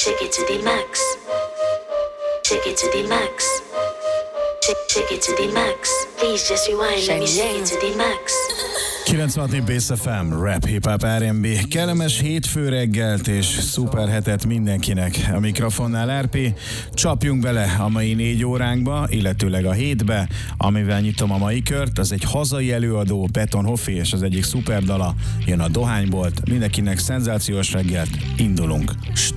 Shake it to the max. Shake it to the max. Shake it to the max. Please just rewind. Let me shake it to the max. 96 Bass FM, rap, hip-hop, R&B. Kellemes hétfő reggelt és szuper hetet mindenkinek. A mikrofonnál RP. Csapjunk bele a mai 4 óránkba, illetőleg a 7-be, amivel nyitom a mai kört. Az egy hazai előadó, Beton Hoffi, és az egyik szuper dala jön a Dohánybolt. Mindenkinek szenzációs reggelt, indulunk. Start!